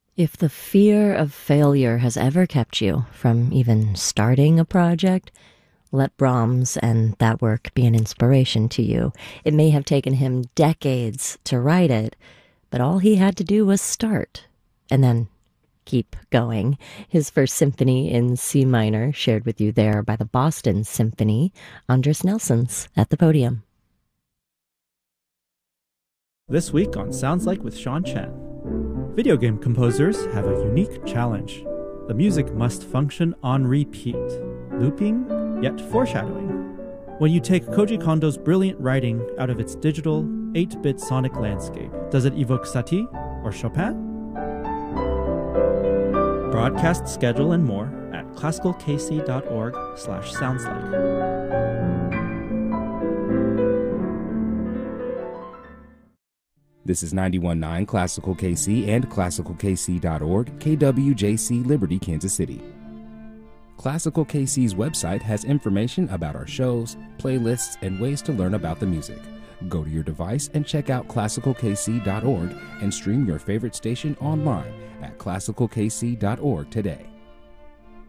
If the fear of failure has ever kept you from even starting a project, let Brahms and that work be an inspiration to you. It may have taken him decades to write it, but all he had to do was start and then keep going. His first symphony in C minor, shared with you there by the Boston Symphony. Andres Nelson's at the podium. This week on Sounds Like with Sean Chen. Video game composers have a unique challenge. The music must function on repeat, looping, yet foreshadowing. When you take Koji Kondo's brilliant writing out of its digital, 8-bit sonic landscape, does it evoke Satie or Chopin? Broadcast schedule and more at classicalkc.org/soundslike. This is 91.9 Classical KC and classicalkc.org, KWJC, Liberty, Kansas City. Classical KC's website has information about our shows, playlists, and ways to learn about the music. Go to your device and check out classicalkc.org and stream your favorite station online at classicalkc.org today.